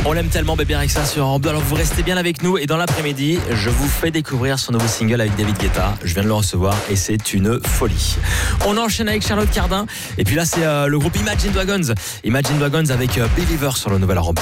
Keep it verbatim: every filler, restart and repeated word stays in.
On l'aime tellement, bébé Rexha sur Europe deux. Alors vous restez bien avec nous et dans l'après-midi, je vous fais découvrir son nouveau single avec David Guetta. Je viens de le recevoir et c'est une folie. On enchaîne avec Charlotte Cardin et puis là c'est euh, le groupe Imagine Dragons. Imagine Dragons avec euh, Believer sur le nouvel Europe.